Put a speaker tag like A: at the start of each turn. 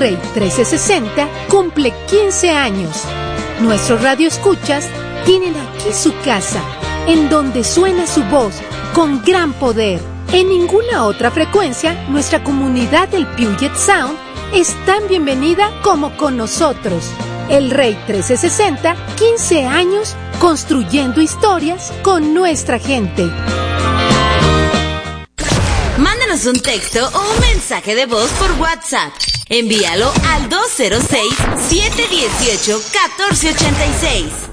A: Rey 1360 cumple 15 años. Nuestros radioescuchas tienen aquí su casa, en donde suena su voz con gran poder. En ninguna otra frecuencia, nuestra comunidad del Puget Sound es tan bienvenida como con nosotros. El Rey 1360, 15 años construyendo historias con nuestra gente.
B: Mándanos un texto o un mensaje de voz por WhatsApp. Envíalo al 206-718-1486.